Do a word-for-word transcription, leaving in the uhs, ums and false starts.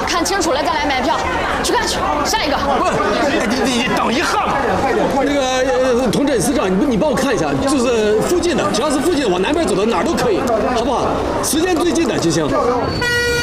看清楚了再来买票。去看去，下一个。 不，你你你等一下嘛。 那个呃童振司长，你你帮我看一下，就是附近的，只要是附近往南边走的哪儿都可以，好不好？时间最近的就行。